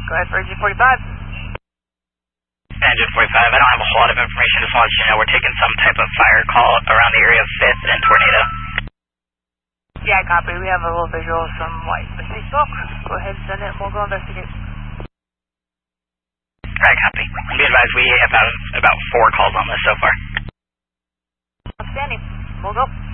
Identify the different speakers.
Speaker 1: Go ahead for Engine 45.
Speaker 2: Engine 45, I don't have a whole lot of information. Just want to let you know we're taking some type of fire call around the area of 5th and Tornado.
Speaker 1: Yeah, copy. We have a little visual of some white misty smoke. Go ahead and send it and we'll go investigate.
Speaker 2: Alright, copy. Be advised, we have about 4 calls on this so far.
Speaker 1: Outstanding. We'll go.